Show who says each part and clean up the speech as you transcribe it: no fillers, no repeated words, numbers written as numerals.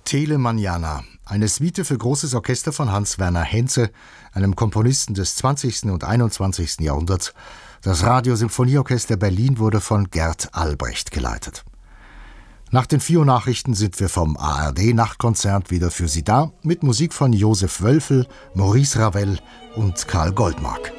Speaker 1: Telemanjana, eine Suite für großes Orchester von Hans Werner Henze, einem Komponisten des 20. und 21. Jahrhunderts. Das Radiosymphonieorchester Berlin wurde von Gert Albrecht geleitet. Nach den 4 Uhr Nachrichten sind wir vom ARD-Nachtkonzert wieder für Sie da, mit Musik von Josef Wölfel, Maurice Ravel und Karl Goldmark.